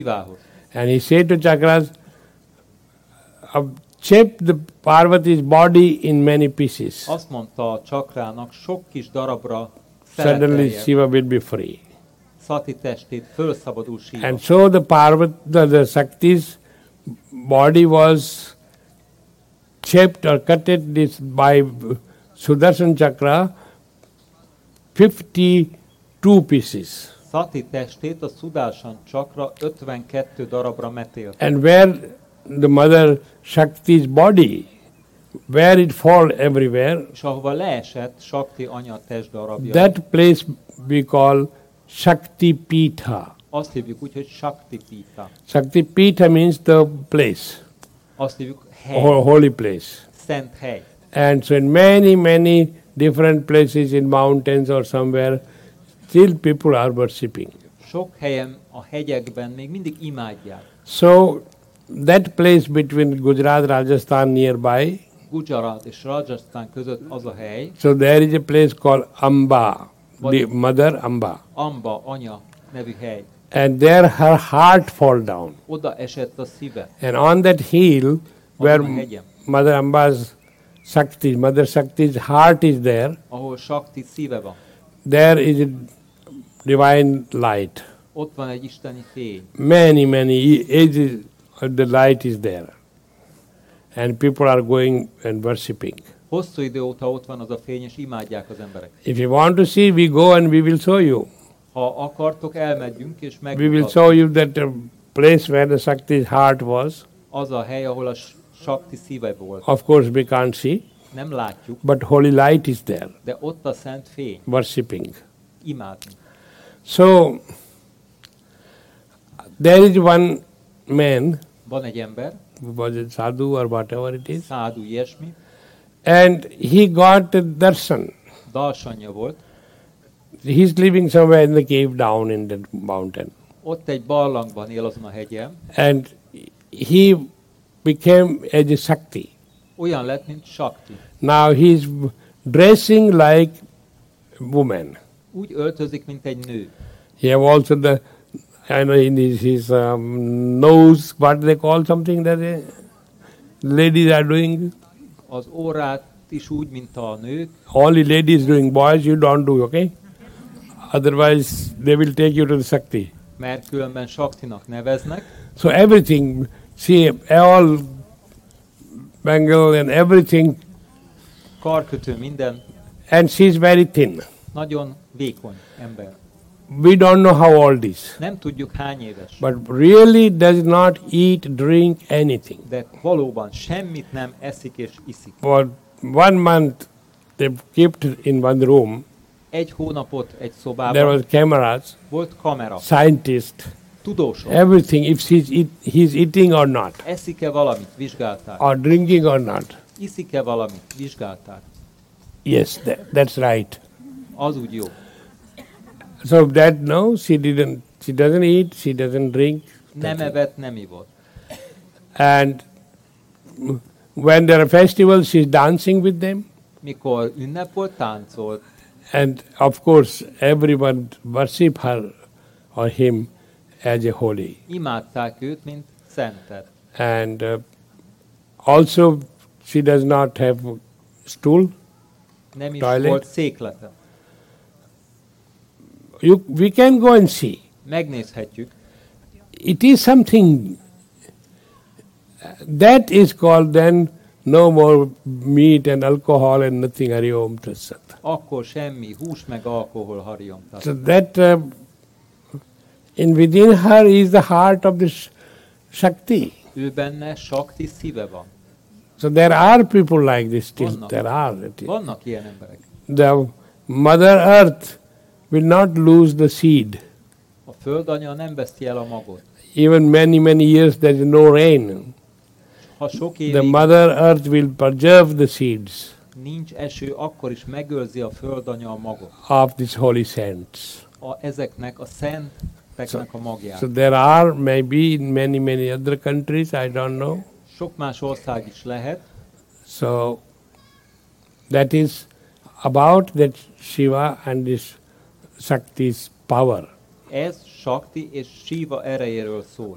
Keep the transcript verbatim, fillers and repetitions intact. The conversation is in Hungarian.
And he said to Chakras, uh, chip the Parvati's body in many pieces. Azt mondta a Csakrának, sok kis darabra Suddenly szeletelje Shiva will be free. Szati testét, fölszabadul Shiva. And so the Parvati, the, the Shakti's body was chipped or cutted this by Sudarshan Chakra, fifty-two pieces. Szati testét a Sudarshan Chakra ötvenkettő darabra metélte. And where the mother Shakti's body, where it fall everywhere, És ahova leesett Shakti anya testdarabja, that place we call Shakti Pitha. azt hívjuk úgy, hogy Shakti Pita. Shakti Pitha means the place, Azt hívjuk a hely, holy place. szent hely. And so in many, many different places in mountains or somewhere, still people are worshipping. Sok helyen a hegyekben még mindig imádják. So that place between Gujarat, Rajasthan nearby, Gujarat és Rajasthan között az a hely, so there is a place called Amba, the mother Amba. Amba anya nevű hely. And there her heart fall down. Oda esett a szíve. And on that hill where Azon a hegyen, Mother Amba's Shakti, Mother Shakti's heart is there, ahol Shakti szíve van, there is a divine light. ott van egy isteni fény. Many, many ages the light is there. And people are going and worshipping. Hosszú idő óta ott van az a fény, és imádják az emberek. If you want to see, we go and we will show you. Ha akartok, elmegyünk, és We will megmutatom. show you that uh, place where the Shakti's heart was. Az a hely, ahol a Shakti szíve volt. Of course we can't see, Nem látjuk, but holy light is there, de ott a szent fény. worshipping. Imádni. So, there is one man, Van egy ember, was it sadhu or whatever it is, szádu ilyesmi, and he got a darshan. darsanya volt, He's living somewhere in the cave down in the mountain. ott egy barlangban él azon a hegyen, And he became as a Shakti. olyan lett, mint Shakti. Now he's dressing like woman. Úgy öltözik, mint egy nő. He have also the, I know in his, his um, nose, what they call something that uh, ladies are doing. Az órát is úgy, mint a nők. Only ladies doing, boys you don't do, okay? Otherwise they will take you to the Shakti. Mert különben Shaktinak neveznek. So everything, see, all bangle and everything, Karkötő minden. and she's very thin. Nagyon vékony ember. We don't know how old is, Nem tudjuk hány éves. but really does not eat, drink anything. De valóban semmit nem eszik és iszik. For one month they kept in one room. Egy hónapot egy There szobában was cameras, volt kamera. scientists, Tudósok. everything, if she's eat, he's eating or not, Eszik-e valamit? Vizsgálták. or drinking or not. Iszik-e valamit? Vizsgálták. Yes, that, that's right. Az úgy jó. So that, no, she didn't, she doesn't eat, she doesn't drink. Nem evett, nem ivott. And when there are festivals, she's dancing with them. Mikor ünnep volt, táncolt. And of course, everyone worship her or him as a holy. Imádták őt, mint szentet. And uh, also, she does not have stool. Nem is Toilet? volt széklete. You, we can go and see. Megnézhetjük. It is something that is called then no more meat and alcohol and nothing. Hari Om Tat Sat. Akkor semmi hús meg alkohol, Hari Om Tat So Sat. that uh, in within her is the heart of this Shakti. Ő benne Shakti szíve van. So there are people like this still. Vannak. There are. It is. Vannak ilyen emberek. The Mother Earth will not lose the seed. A földanya nem veszti el a magot. Even many, many years there is no rain. Ha sok The évig Mother Earth will preserve the seeds nincs eső, akkor is megőrzi a földanya a magot. of these holy saints. A, ezeknek a szenteknek a magját. So there are maybe in many, many other countries, I don't know. Sok más ország is lehet. So that is about that Shiva and this Shakti's power. Ez Shakti és Shiva erejéről szól.